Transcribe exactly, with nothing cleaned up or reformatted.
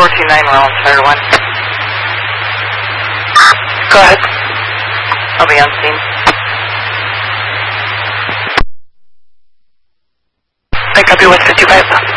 four two nine, we're on Center one. Go ahead. I'll be on scene. I copy West fifty-five.